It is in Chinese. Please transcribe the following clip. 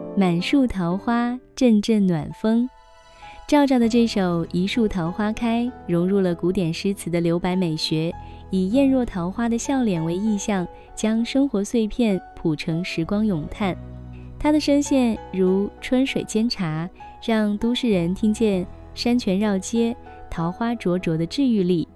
满树桃花，阵阵暖风。赵照的这首《一树桃花开》融入了古典诗词的留白美学，以艳若桃花的笑脸为意象，将生活碎片谱成时光咏叹。他的声线如春水煎茶，让都市人听见山泉绕街、桃花灼灼的治愈力，